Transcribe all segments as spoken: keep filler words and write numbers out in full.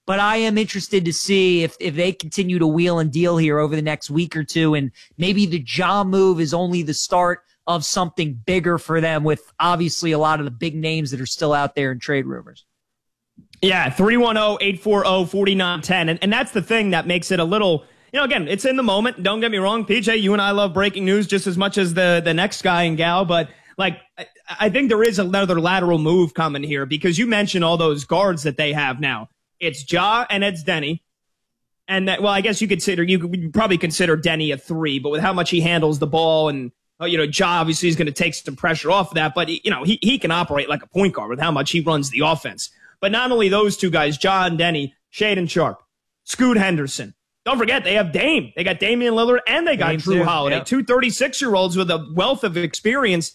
But I am interested to see if, if they continue to wheel and deal here over the next week or two, and maybe the Ja move is only the start of something bigger for them, with obviously a lot of the big names that are still out there in trade rumors. Yeah, three one zero, eight four zero, four nine one zero. And, and that's the thing that makes it a little, you know, again, it's in the moment. Don't get me wrong, P J, you and I love breaking news just as much as the, the next guy and gal. But, like, I, I think there is another lateral move coming here, because you mentioned all those guards that they have now. It's Ja and it's Denny. And that, well, I guess you consider, you could probably consider Denny a three, but with how much he handles the ball and, you know, Ja obviously is going to take some pressure off of that, but, you know, he, he can operate like a point guard with how much he runs the offense. But not only those two guys, Ja and Denny, Shaedon Sharpe, Scoot Henderson. Don't forget, they have Dame. They got Damian Lillard, and they got Dame Drew too. Holiday, Yep. two thirty-six-year-olds with a wealth of experience.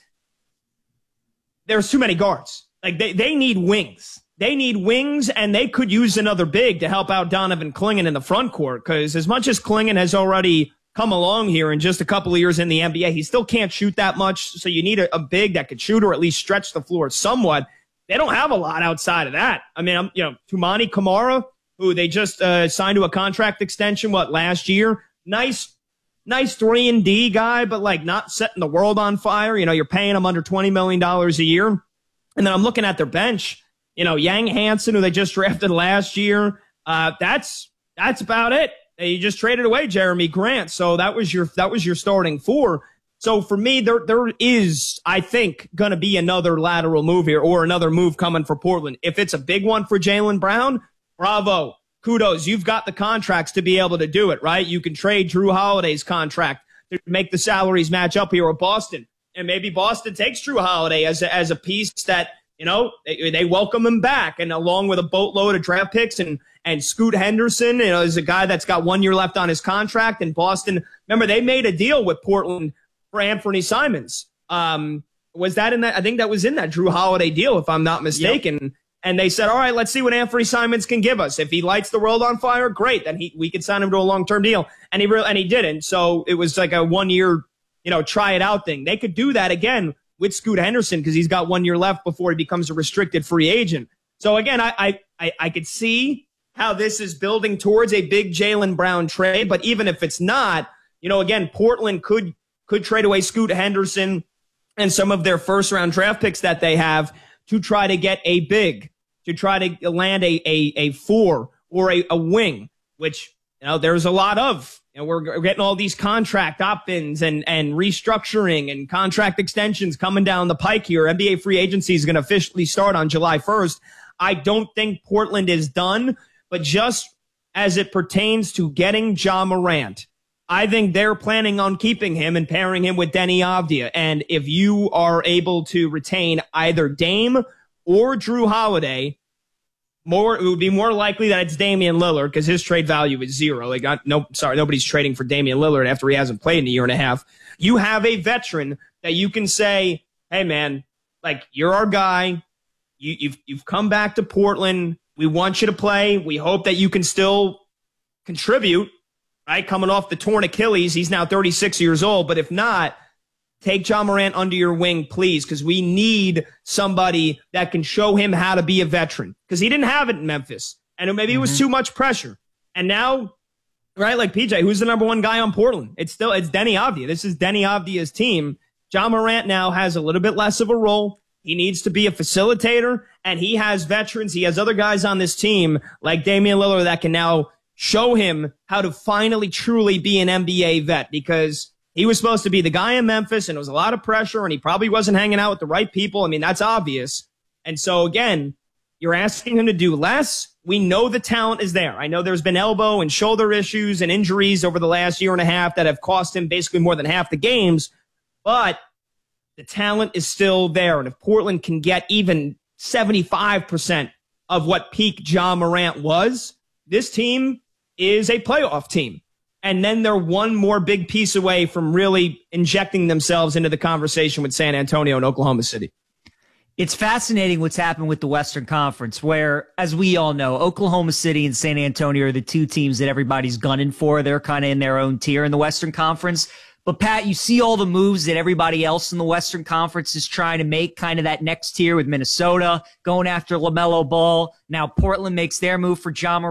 There's too many guards. Like, they, they need wings. They need wings, and they could use another big to help out Donovan Clingan in the front court, because as much as Clingan has already come along here in just a couple of years in the N B A, he still can't shoot that much, so you need a, a big that could shoot or at least stretch the floor somewhat. They don't have a lot outside of that. I mean, I'm, you know, Toumani Camara, who they just uh, signed to a contract extension, what, last year? Nice, nice three and D guy, but, like, not setting the world on fire. You know, you're paying him under twenty million dollars a year. And then I'm looking at their bench. You know, Yang Hansen, who they just drafted last year. Uh, that's that's about it. You just traded away Jeremy Grant, so that was your that was your starting four. So for me, there there is, I think, going to be another lateral move here, or another move coming for Portland. If it's a big one for Jaylen Brown, bravo, kudos. You've got the contracts to be able to do it, right? You can trade Drew Holiday's contract to make the salaries match up here with Boston, and maybe Boston takes Drew Holiday as a, as a piece that, you know, they, they welcome him back, and along with a boatload of draft picks and and Scoot Henderson, you know, is a guy that's got one year left on his contract. And Boston, remember, they made a deal with Portland for Anthony Simons. Um, was that in that? I think that was in that Drew Holiday deal, if I'm not mistaken. Yep. And they said, all right, let's see what Anthony Simons can give us. If he lights the world on fire, great. Then he, we can sign him to a long-term deal. And he really, and he didn't. So it was like a one-year, you know, try it out thing. They could do that again with Scoot Henderson, because he's got one year left before he becomes a restricted free agent. So again, I, I, I, I could see how this is building towards a big Jaylen Brown trade. But even if it's not, you know, again, Portland could, could trade away Scoot Henderson and some of their first round draft picks that they have to try to get a big, to try to land a, a, a four or a, a wing, which, you know, there's a lot of. You know, we're getting all these contract opt-ins and, and restructuring and contract extensions coming down the pike here. N B A free agency is going to officially start on July first. I don't think Portland is done, but just as it pertains to getting Ja Morant, I think they're planning on keeping him and pairing him with Deni Avdija. And if you are able to retain either Dame or Drew Holiday, More, it would be more likely that it's Damian Lillard, because his trade value is zero. Like, not, no, sorry, nobody's trading for Damian Lillard after he hasn't played in a year and a half. You have a veteran that you can say, hey, man, like, you're our guy. You, you've, you've come back to Portland. We want you to play. We hope that you can still contribute, right? Coming off the torn Achilles, he's now thirty-six years old. But if not, take Ja Morant under your wing, please, because we need somebody that can show him how to be a veteran, because he didn't have it in Memphis, and maybe mm-hmm. it was too much pressure. And now, right, like P J, who's the number one guy on Portland? It's still it's Deni Avdija. This is Deni Avdija's team. Ja Morant now has a little bit less of a role. He needs to be a facilitator, and he has veterans. He has other guys on this team like Damian Lillard that can now show him how to finally truly be an N B A vet, because he was supposed to be the guy in Memphis, and it was a lot of pressure, and he probably wasn't hanging out with the right people. I mean, that's obvious. And so, again, you're asking him to do less. We know the talent is there. I know there's been elbow and shoulder issues and injuries over the last year and a half that have cost him basically more than half the games, but the talent is still there. And if Portland can get even seventy-five percent of what peak Ja Morant was, this team is a playoff team. And then they're one more big piece away from really injecting themselves into the conversation with San Antonio and Oklahoma City. It's fascinating what's happened with the Western Conference, where, as we all know, Oklahoma City and San Antonio are the two teams that everybody's gunning for. They're kind of in their own tier in the Western Conference. But, Pat, you see all the moves that everybody else in the Western Conference is trying to make, kind of that next tier with Minnesota going after LaMelo Ball. Now Portland makes their move for Ja Morant.